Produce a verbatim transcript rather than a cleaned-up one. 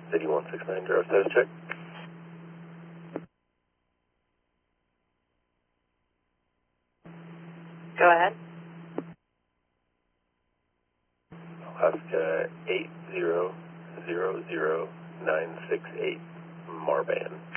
City one six nine zero, status check. Go ahead. Alaska eight zero zero zero nine six eight, Marban.